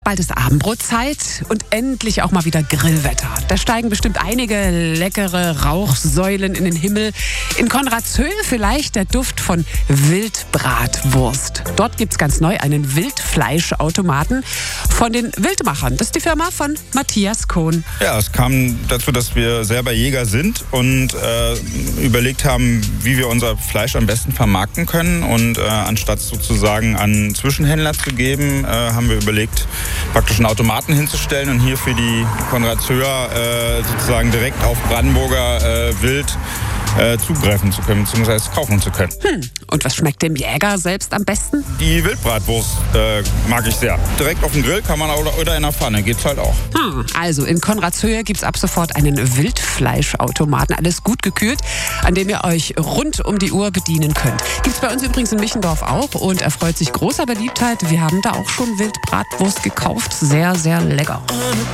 Bald ist Abendbrotzeit und endlich auch mal wieder Grillwetter. Da steigen bestimmt einige leckere Rauchsäulen in den Himmel. In Konradshöhe vielleicht der Duft von Wildbratwurst. Dort gibt's ganz neu einen Wildfleischautomaten von den Wildmachern. Das ist die Firma von Matthias Kohn. Ja, es kam dazu, dass wir selber Jäger sind und überlegt haben, wie wir unser Fleisch am besten vermarkten können. Und anstatt sozusagen an Zwischenhändler zu geben, haben wir überlegt, praktisch einen Automaten hinzustellen und hier für die Konradshöher sozusagen direkt auf Brandenburger Wild zugreifen zu können, beziehungsweise kaufen zu können. Und was schmeckt dem Jäger selbst am besten? Die Wildbratwurst mag ich sehr. Direkt auf den Grill kann man oder in der Pfanne, geht's halt auch. Also in Konradshöhe gibt's ab sofort einen Wildfleischautomaten, alles gut gekühlt, an dem ihr euch rund um die Uhr bedienen könnt. Gibt's bei uns übrigens in Michendorf auch und erfreut sich großer Beliebtheit. Wir haben da auch schon Wildbratwurst gekauft, sehr, sehr lecker.